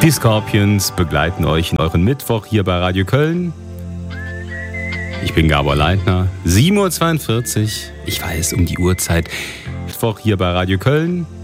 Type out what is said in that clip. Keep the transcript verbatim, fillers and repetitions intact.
Die Scorpions begleiten euch in euren Mittwoch hier bei Radio Köln. Ich bin Gabor Leitner, sieben Uhr zweiundvierzig. Ich weiß, um die Uhrzeit. Mittwoch hier bei Radio Köln.